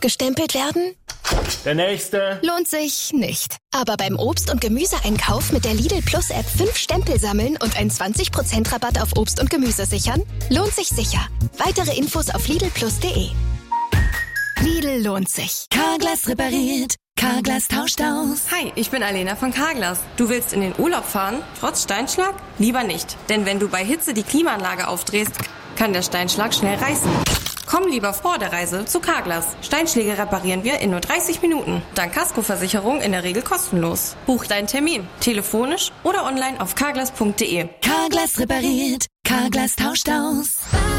abgestempelt werden? Der nächste. Lohnt sich nicht. Aber beim Obst- und Gemüseeinkauf mit der Lidl Plus App 5 Stempel sammeln und einen 20% Rabatt auf Obst und Gemüse sichern? Lohnt sich sicher. Weitere Infos auf lidlplus.de. Lidl lohnt sich. Carglass repariert. Carglass tauscht aus. Hi, ich bin Alena von Carglass. Du willst in den Urlaub fahren, trotz Steinschlag? Lieber nicht, denn wenn du bei Hitze die Klimaanlage aufdrehst, kann der Steinschlag schnell reißen. Komm lieber vor der Reise zu Carglass. Steinschläge reparieren wir in nur 30 Minuten. Dank Kaskoversicherung in der Regel kostenlos. Buch deinen Termin, telefonisch oder online auf carglass.de. Carglass repariert. Carglass tauscht aus.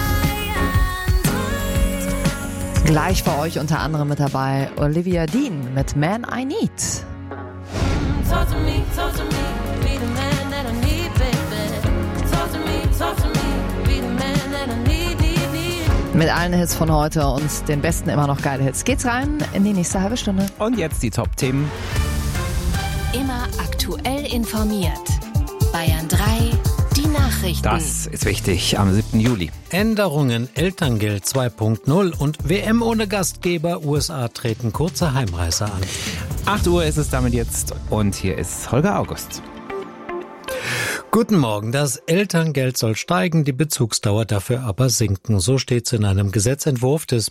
Gleich für euch unter anderem mit dabei Olivia Dean mit Man I Need. Talk to me, be the man that I need, baby. Talk to me, be the man that I need. Mit allen Hits von heute und den besten immer noch geile Hits. Geht's rein in die nächste halbe Stunde. Und jetzt die Top-Themen. Immer aktuell informiert. Bayern 3, die Nachrichten. Das ist wichtig am 7. Juli. Änderungen, Elterngeld 2.0 und WM ohne Gastgeber. USA treten kurze Heimreise an. 8 Uhr ist es damit jetzt und hier ist Holger August. Guten Morgen. Das Elterngeld soll steigen, die Bezugsdauer dafür aber sinken. So steht es in einem Gesetzentwurf des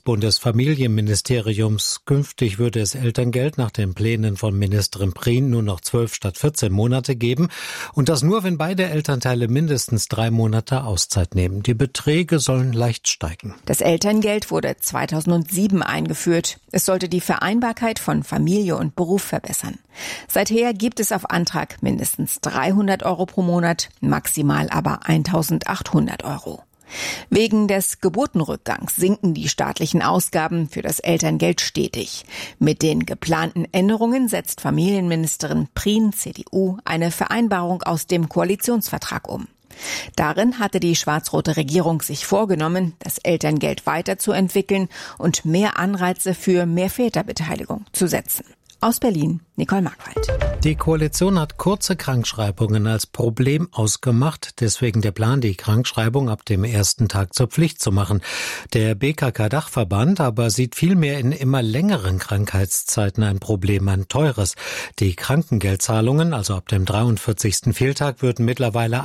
Bundesfamilienministeriums. Künftig würde es Elterngeld nach den Plänen von Ministerin Prien nur noch 12 statt 14 Monate geben. Und das nur, wenn beide Elternteile mindestens 3 Monate Auszeit nehmen. Die Beträge sollen leicht steigen. Das Elterngeld wurde 2007 eingeführt. Es sollte die Vereinbarkeit von Familie und Beruf verbessern. Seither gibt es auf Antrag mindestens 300 Euro pro Monat, maximal aber 1.800 Euro. Wegen des Geburtenrückgangs sinken die staatlichen Ausgaben für das Elterngeld stetig. Mit den geplanten Änderungen setzt Familienministerin Prien, CDU, eine Vereinbarung aus dem Koalitionsvertrag um. Darin hatte die schwarz-rote Regierung sich vorgenommen, das Elterngeld weiterzuentwickeln und mehr Anreize für mehr Väterbeteiligung zu setzen. Aus Berlin, Nicole Markwald. Die Koalition hat kurze Krankschreibungen als Problem ausgemacht. Deswegen der Plan, die Krankschreibung ab dem ersten Tag zur Pflicht zu machen. Der BKK-Dachverband aber sieht vielmehr in immer längeren Krankheitszeiten ein Problem, ein teures. Die Krankengeldzahlungen, also ab dem 43. Fehltag, würden mittlerweile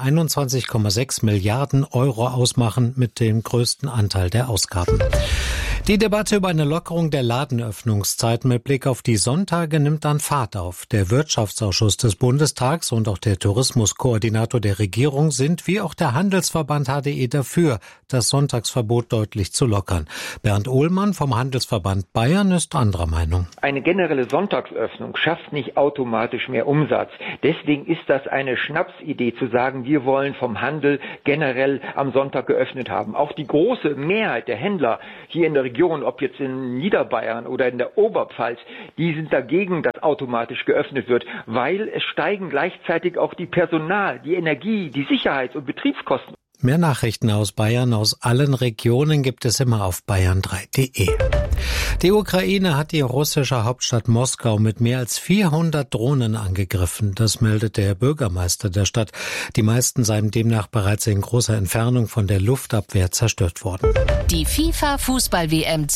21,6 Milliarden Euro ausmachen, mit dem größten Anteil der Ausgaben. Die Debatte über eine Lockerung der Ladenöffnungszeiten mit Blick auf die Sonntage nimmt dann Fahrt auf. Der Wirtschaftsausschuss des Bundestags und auch der Tourismuskoordinator der Regierung sind, wie auch der Handelsverband HDE, dafür, das Sonntagsverbot deutlich zu lockern. Bernd Ohlmann vom Handelsverband Bayern ist anderer Meinung. Eine generelle Sonntagsöffnung schafft nicht automatisch mehr Umsatz. Deswegen ist das eine Schnapsidee zu sagen, wir wollen vom Handel generell am Sonntag geöffnet haben. Auch die große Mehrheit der Händler hier in der Region, ob jetzt in Niederbayern oder in der Oberpfalz, die sind dagegen, dass automatisch geöffnet wird, weil es steigen gleichzeitig auch die Personal-, die Energie-, die Sicherheits- und Betriebskosten. Mehr Nachrichten aus Bayern aus allen Regionen gibt es immer auf bayern3.de. Die Ukraine hat die russische Hauptstadt Moskau mit mehr als 400 Drohnen angegriffen. Das meldet der Bürgermeister der Stadt. Die meisten seien demnach bereits in großer Entfernung von der Luftabwehr zerstört worden. Die FIFA-Fußball-WM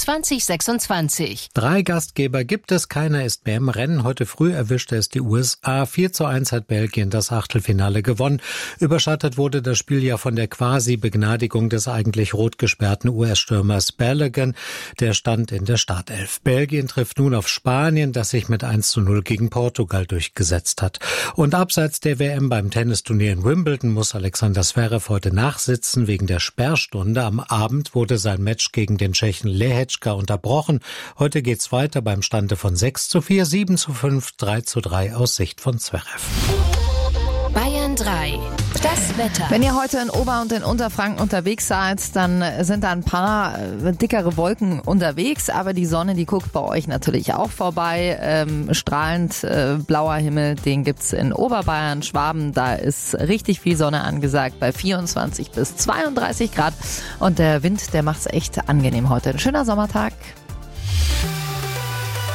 2026. 3 Gastgeber gibt es, keiner ist mehr im Rennen. Heute früh erwischte es die USA. 4:1 hat Belgien das Achtelfinale gewonnen. Überschattet wurde das Spiel ja von der Quasi-Begnadigung des eigentlich rot gesperrten US-Stürmers Balogun. Der stand in der Startelf. Belgien trifft nun auf Spanien, das sich mit 1:0 gegen Portugal durchgesetzt hat. Und abseits der WM beim Tennisturnier in Wimbledon muss Alexander Zverev heute nachsitzen wegen der Sperrstunde. Am Abend wurde sein Match gegen den Tschechen Lehečka unterbrochen. Heute geht's weiter beim Stande von 6:4, 7:5, 3:3 aus Sicht von Zverev. Bayern 3. Das Wetter. Wenn ihr heute in Ober- und in Unterfranken unterwegs seid, dann sind da ein paar dickere Wolken unterwegs, aber die Sonne, die guckt bei euch natürlich auch vorbei. Strahlend blauer Himmel, den gibt's in Oberbayern, Schwaben, da ist richtig viel Sonne angesagt bei 24 bis 32 Grad und der Wind, der macht's echt angenehm heute. Ein schöner Sommertag.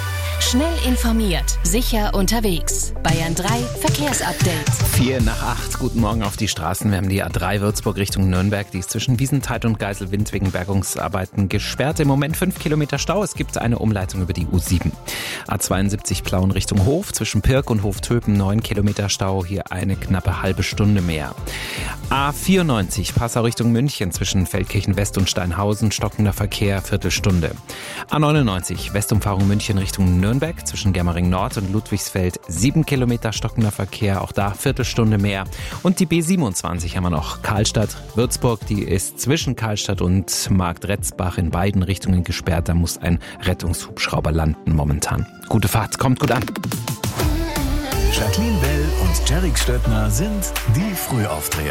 Schnell informiert, sicher unterwegs. Bayern 3 Verkehrsupdate. 4 nach 8. und guten Morgen auf die Straßen. Wir haben die A3 Würzburg Richtung Nürnberg. Die ist zwischen Wiesenthal und Geiselwind wegen Bergungsarbeiten gesperrt. Im Moment 5 Kilometer Stau. Es gibt eine Umleitung über die U7. A72 Plauen Richtung Hof. Zwischen Pirk und Hoftöpen 9 Kilometer Stau. Hier eine knappe halbe Stunde mehr. A94 Passau Richtung München. Zwischen Feldkirchen West und Steinhausen stockender Verkehr, Viertelstunde. A99 Westumfahrung München Richtung Nürnberg. Zwischen Germering Nord und Ludwigsfeld 7 Kilometer stockender Verkehr. Auch da Viertelstunde mehr. Und die B27 haben wir noch. Karlstadt-Würzburg, die ist zwischen Karlstadt und Marktretzbach in beiden Richtungen gesperrt. Da muss ein Rettungshubschrauber landen momentan. Gute Fahrt, kommt gut an. Jacqueline Bell und Derek Stöttner sind die Frühaufdreher.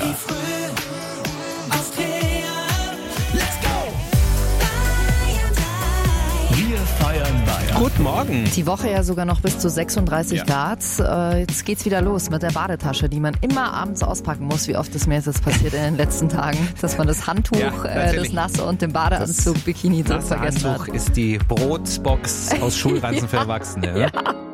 Wir feiern Bayern. Guten Morgen. Die Woche ja sogar noch bis zu 36 Grad. Jetzt geht's wieder los mit der Badetasche, die man immer abends auspacken muss. Wie oft ist mir jetzt passiert in den letzten Tagen, dass man das Handtuch, das Nasse und den Badeanzug, Bikini so vergessen hat. Das Handtuch ist die Brotbox aus Schulranzen für Erwachsene. Ja.